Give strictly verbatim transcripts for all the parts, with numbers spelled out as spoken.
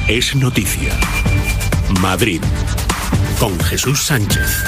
Es noticia. Madrid, con Jesús Sánchez.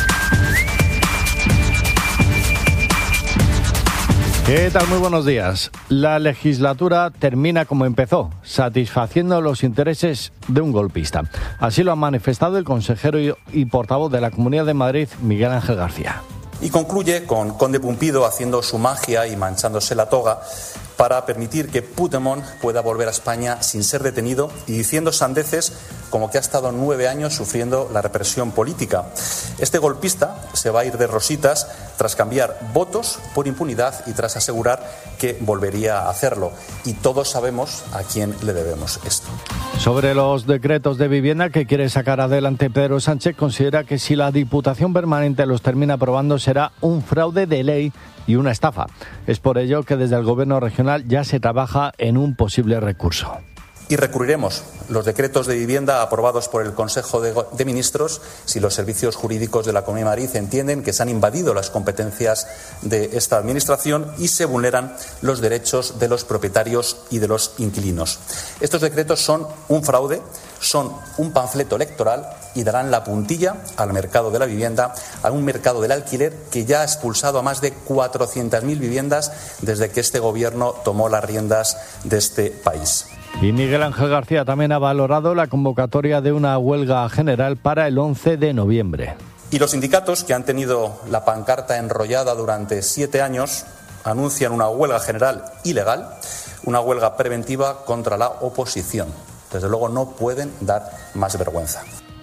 ¿Qué tal? Muy buenos días. La legislatura termina como empezó, satisfaciendo los intereses de un golpista. Así lo ha manifestado el consejero y portavoz de la Comunidad de Madrid, Miguel Ángel García. Y concluye con Conde Pumpido haciendo su magia y manchándose la toga para permitir que Puigdemont pueda volver a España sin ser detenido y diciendo sandeces como que ha estado nueve años sufriendo la represión política. Este golpista se va a ir de rositas tras cambiar votos por impunidad y tras asegurar que volvería a hacerlo. Y todos sabemos a quién le debemos esto. Sobre los decretos de vivienda que quiere sacar adelante Pedro Sánchez, considera que si la Diputación Permanente los termina aprobando será un fraude de ley y una estafa. Es por ello que desde el Gobierno regional ya se trabaja en un posible recurso. Y recurriremos los decretos de vivienda aprobados por el Consejo de, de Ministros si los servicios jurídicos de la Comunidad de Madrid entienden que se han invadido las competencias de esta Administración y se vulneran los derechos de los propietarios y de los inquilinos. Estos decretos son un fraude, son un panfleto electoral y darán la puntilla al mercado de la vivienda, a un mercado del alquiler que ya ha expulsado a más de cuatrocientas mil viviendas desde que este Gobierno tomó las riendas de este país. Y Miguel Ángel García también ha valorado la convocatoria de una huelga general para el once de noviembre. Y los sindicatos, que han tenido la pancarta enrollada durante siete años, anuncian una huelga general ilegal, una huelga preventiva contra la oposición. Desde luego no pueden dar más vergüenza.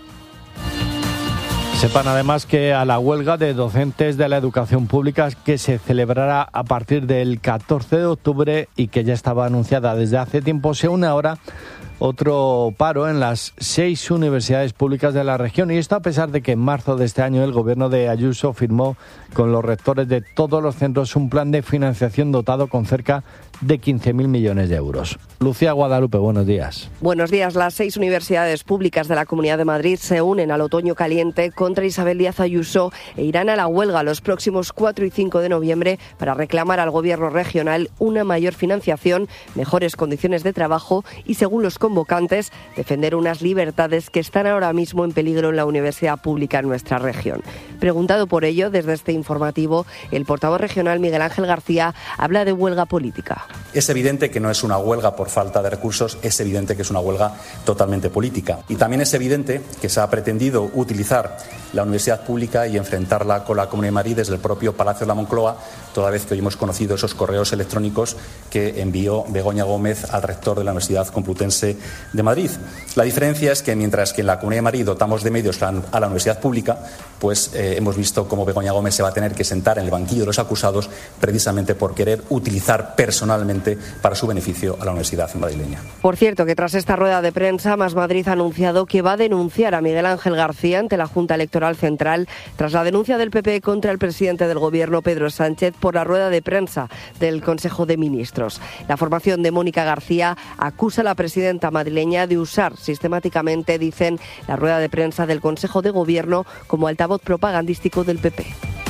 Sepan además que a la huelga de docentes de la educación pública que se celebrará a partir del catorce de octubre y que ya estaba anunciada desde hace tiempo, se une ahora otro paro en las seis universidades públicas de la región, y esto a pesar de que en marzo de este año el gobierno de Ayuso firmó con los rectores de todos los centros un plan de financiación dotado con cerca de quince mil millones de euros. Lucía Guadalupe, buenos días. Buenos días. Las seis universidades públicas de la Comunidad de Madrid se unen al otoño caliente contra Isabel Díaz Ayuso e irán a la huelga los próximos cuatro y cinco de noviembre para reclamar al gobierno regional una mayor financiación, mejores condiciones de trabajo y, según los convocantes, defender unas libertades que están ahora mismo en peligro en la universidad pública en nuestra región. Preguntado por ello, desde este informativo, el portavoz regional Miguel Ángel García habla de huelga política. Es evidente que no es una huelga por falta de recursos, es evidente que es una huelga totalmente política. Y también es evidente que se ha pretendido utilizar la universidad pública y enfrentarla con la Comunidad de Madrid desde el propio Palacio de la Moncloa, toda vez que hoy hemos conocido esos correos electrónicos que envió Begoña Gómez al rector de la Universidad Complutense de Madrid. La diferencia es que mientras que en la Comunidad de Madrid dotamos de medios a la universidad pública, pues eh, hemos visto cómo Begoña Gómez se va a tener que sentar en el banquillo de los acusados precisamente por querer utilizar personalmente para su beneficio a la universidad madrileña. Por cierto, que tras esta rueda de prensa, Más Madrid ha anunciado que va a denunciar a Miguel Ángel García ante la Junta Electoral Central tras la denuncia del P P contra el presidente del Gobierno, Pedro Sánchez, por la rueda de prensa del Consejo de Ministros. La formación de Mónica García acusa a la presidenta madrileña de usar sistemáticamente, dicen, la rueda de prensa del Consejo de Gobierno como altavoz propagandístico del P P.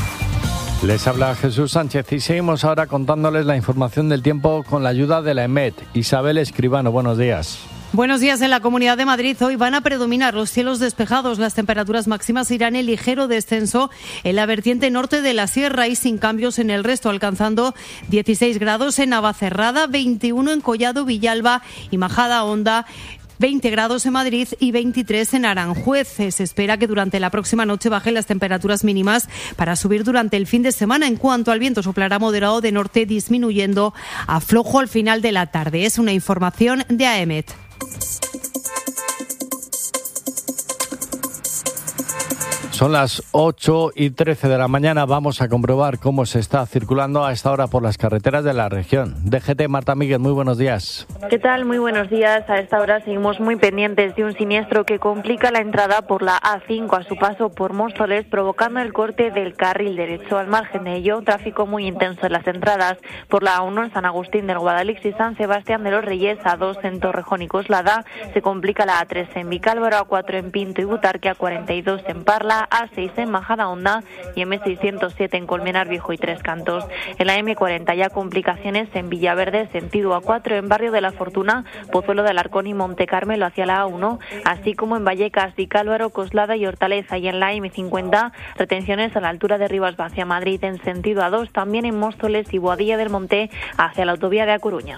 Les habla Jesús Sánchez y seguimos ahora contándoles la información del tiempo con la ayuda de la EMET. Isabel Escribano, buenos días. Buenos días. En la Comunidad de Madrid hoy van a predominar los cielos despejados. Las temperaturas máximas irán en ligero descenso en la vertiente norte de la sierra y sin cambios en el resto, alcanzando dieciséis grados en Navacerrada, veintiuno en Collado, Villalba y Majada Honda, veinte grados en Madrid y veintitrés en Aranjuez. Se espera que durante la próxima noche bajen las temperaturas mínimas para subir durante el fin de semana. En cuanto al viento, soplará moderado de norte, disminuyendo a flojo al final de la tarde. Es una información de A E M E T. Son las ocho y trece de la mañana. Vamos a comprobar cómo se está circulando a esta hora por las carreteras de la región. D G T, Marta Miguel, muy buenos días. ¿Qué tal? Muy buenos días. A esta hora seguimos muy pendientes de un siniestro que complica la entrada por la A cinco a su paso por Móstoles, provocando el corte del carril derecho. Al margen de ello, tráfico muy intenso en las entradas por la A uno en San Agustín del Guadalix y San Sebastián de los Reyes, A dos en Torrejón y Coslada. Se complica la A tres en Vicálvaro, A cuatro en Pinto y Butarque, A cuarenta y dos en Parla, A seis en Majadahonda y eme seiscientos siete en Colmenar Viejo y Tres Cantos. En la eme cuarenta ya complicaciones en Villaverde, sentido A cuatro, en Barrio de la Fortuna, Pozuelo de Alarcón y Monte Carmelo hacia la A uno, así como en Vallecas, Vicálvaro, Coslada y Hortaleza. Y en la eme cincuenta, retenciones a la altura de Rivas hacia Madrid en sentido A dos, también en Móstoles y Boadilla del Monte hacia la autovía de A Coruña.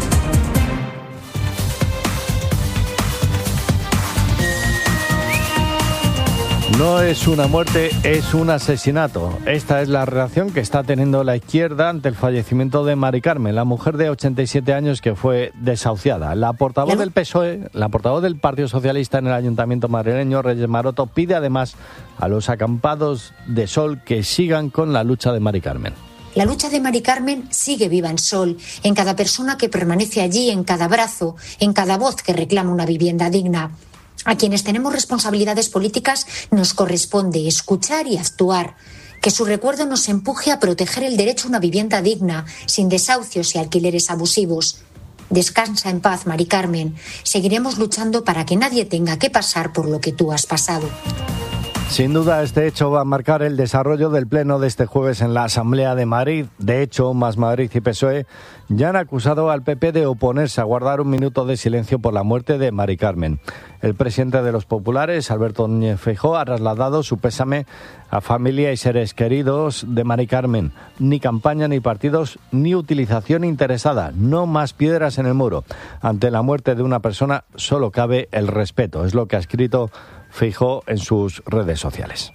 No es una muerte, es un asesinato. Esta es la reacción que está teniendo la izquierda ante el fallecimiento de Mari Carmen, la mujer de ochenta y siete años que fue desahuciada. La portavoz del P S O E, la portavoz del Partido Socialista en el Ayuntamiento madrileño, Reyes Maroto, pide además a los acampados de Sol que sigan con la lucha de Mari Carmen. La lucha de Mari Carmen sigue viva en Sol, en cada persona que permanece allí, en cada abrazo, en cada voz que reclama una vivienda digna. A quienes tenemos responsabilidades políticas nos corresponde escuchar y actuar. Que su recuerdo nos empuje a proteger el derecho a una vivienda digna, sin desahucios y alquileres abusivos. Descansa en paz, Mari Carmen. Seguiremos luchando para que nadie tenga que pasar por lo que tú has pasado. Sin duda, este hecho va a marcar el desarrollo del pleno de este jueves en la Asamblea de Madrid. De hecho, Más Madrid y P S O E ya han acusado al P P de oponerse a guardar un minuto de silencio por la muerte de Mari Carmen. El presidente de los populares, Alberto Núñez Feijóo, ha trasladado su pésame a familia y seres queridos de Mari Carmen. Ni campaña, ni partidos, ni utilización interesada. No más piedras en el muro. Ante la muerte de una persona solo cabe el respeto. Es lo que ha escrito Feijóo en sus redes sociales.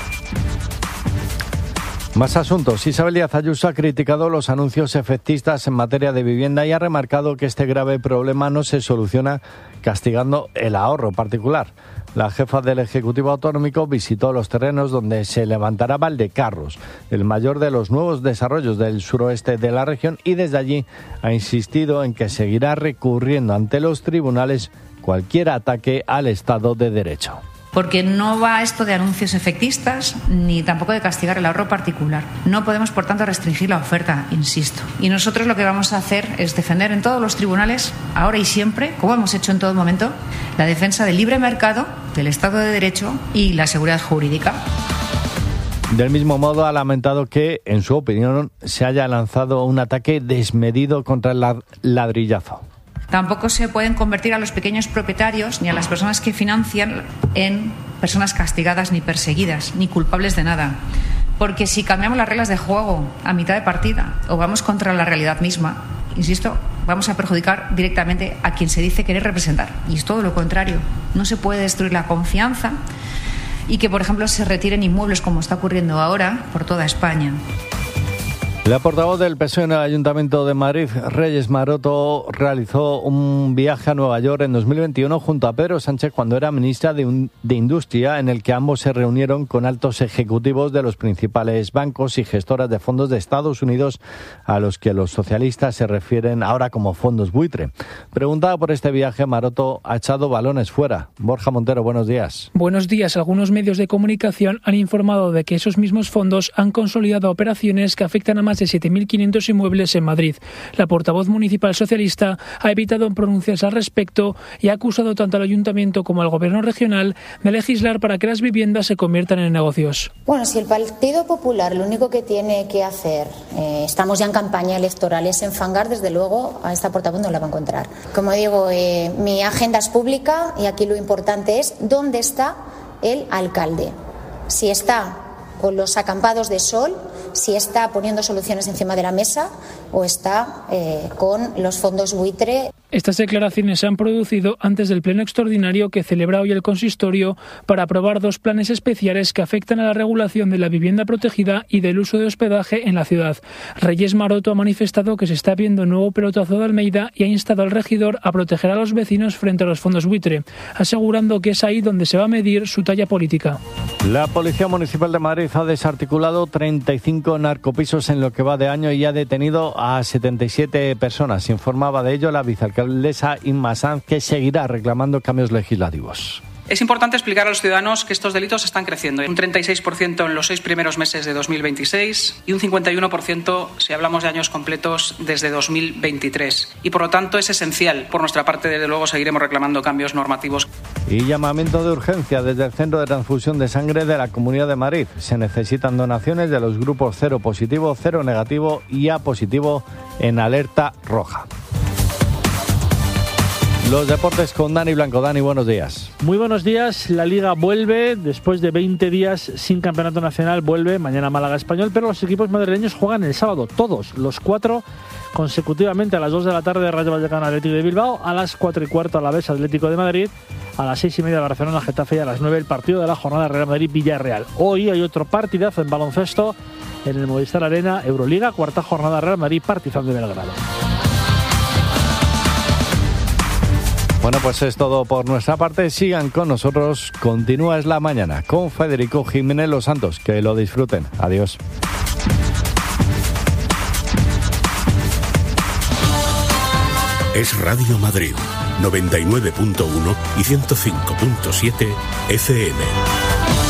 Más asuntos. Isabel Díaz Ayuso ha criticado los anuncios efectistas en materia de vivienda y ha remarcado que este grave problema no se soluciona castigando el ahorro particular. La jefa del Ejecutivo Autonómico visitó los terrenos donde se levantará Valdecarros, el mayor de los nuevos desarrollos del suroeste de la región, y desde allí ha insistido en que seguirá recurriendo ante los tribunales cualquier ataque al Estado de Derecho. Porque no va esto de anuncios efectistas ni tampoco de castigar el ahorro particular. No podemos, por tanto, restringir la oferta, insisto. Y nosotros lo que vamos a hacer es defender en todos los tribunales, ahora y siempre, como hemos hecho en todo momento, la defensa del libre mercado, del Estado de Derecho y la seguridad jurídica. Del mismo modo, ha lamentado que, en su opinión, se haya lanzado un ataque desmedido contra el ladrillazo. Tampoco se pueden convertir a los pequeños propietarios ni a las personas que financian en personas castigadas ni perseguidas, ni culpables de nada. Porque si cambiamos las reglas de juego a mitad de partida o vamos contra la realidad misma, insisto, vamos a perjudicar directamente a quien se dice querer representar. Y es todo lo contrario. No se puede destruir la confianza y que, por ejemplo, se retiren inmuebles como está ocurriendo ahora por toda España. La portavoz del P S O E en el Ayuntamiento de Madrid, Reyes Maroto, realizó un viaje a Nueva York en dos mil veintiuno junto a Pedro Sánchez cuando era ministra de, un, de Industria, en el que ambos se reunieron con altos ejecutivos de los principales bancos y gestoras de fondos de Estados Unidos, a los que los socialistas se refieren ahora como fondos buitre. Preguntada por este viaje, Maroto ha echado balones fuera. Borja Montero, buenos días. Buenos días. Algunos medios de comunicación han informado de que esos mismos fondos han consolidado operaciones que afectan a más de siete mil quinientos inmuebles en Madrid. La portavoz municipal socialista ha evitado pronunciarse al respecto y ha acusado tanto al ayuntamiento como al gobierno regional de legislar para que las viviendas se conviertan en negocios. Bueno, si el Partido Popular lo único que tiene que hacer, eh, estamos ya en campaña electoral, es enfangar, desde luego a esta portavoz no la va a encontrar. Como digo, eh, mi agenda es pública y aquí lo importante es dónde está el alcalde. Si está con los acampados de Sol, si está poniendo soluciones encima de la mesa o está eh, con los fondos buitre. Estas declaraciones se han producido antes del pleno extraordinario que celebra hoy el consistorio para aprobar dos planes especiales que afectan a la regulación de la vivienda protegida y del uso de hospedaje en la ciudad. Reyes Maroto ha manifestado que se está viendo un nuevo pelotazo de Almeida y ha instado al regidor a proteger a los vecinos frente a los fondos buitre, asegurando que es ahí donde se va a medir su talla política. La Policía Municipal de Madrid ha desarticulado treinta y cinco narcopisos en lo que va de año y ha detenido a setenta y siete personas. Informaba de ello la vicealcaldesa Inma Sanz, que seguirá reclamando cambios legislativos. Es importante explicar a los ciudadanos que estos delitos están creciendo. Un treinta y seis por ciento en los seis primeros meses de dos mil veintiséis y un cincuenta y uno por ciento si hablamos de años completos desde dos mil veintitrés. Y por lo tanto es esencial. Por nuestra parte, desde luego, seguiremos reclamando cambios normativos. Y llamamiento de urgencia desde el Centro de Transfusión de Sangre de la Comunidad de Madrid. Se necesitan donaciones de los grupos cero positivo, cero negativo y A positivo en alerta roja. Los deportes con Dani Blanco. Dani, buenos días. Muy buenos días. La Liga vuelve después de veinte días sin campeonato nacional. Vuelve mañana Málaga Español, pero los equipos madrileños juegan el sábado, todos, los cuatro consecutivamente. A las dos de la tarde Rayo Vallecano Atlético de Bilbao, a las cuatro y cuarto Alavés Atlético de Madrid, a las seis y media Barcelona Getafe y a las nueve el partido de la jornada Real Madrid Villarreal. Hoy hay otro partidazo en baloncesto en el Movistar Arena, Euroliga, cuarta jornada Real Madrid Partizan de Belgrado. Bueno, pues es todo por nuestra parte. Sigan con nosotros. Continúa Es la Mañana con Federico Jiménez Los Santos. Que lo disfruten. Adiós. Es Radio Madrid, noventa y nueve punto uno y ciento cinco punto siete F M.